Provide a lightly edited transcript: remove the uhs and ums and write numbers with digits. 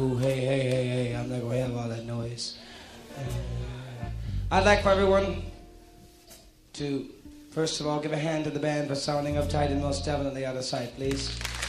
Ooh, hey, I'm not going to have all that noise. I'd like for everyone to, first of all, give a hand to the band for sounding uptight and most definitely out of sight, please.